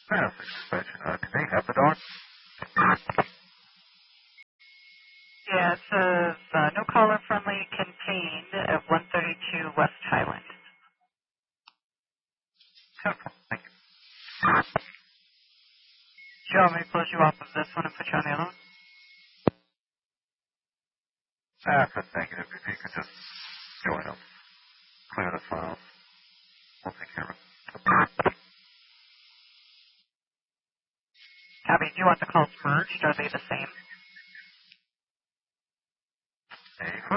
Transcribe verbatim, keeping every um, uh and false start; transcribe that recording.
Yes, suspension. Uh, do they have the dog? Yeah, it says uh, no caller friendly contained at one thirty-two West Highland. Simple. Thank you. Do you want me to close you off of this one and put you on the other one? That's a negative. If you could just go in and clear the files, we'll take care of it. Abby, do you want the calls merged? Are they the same?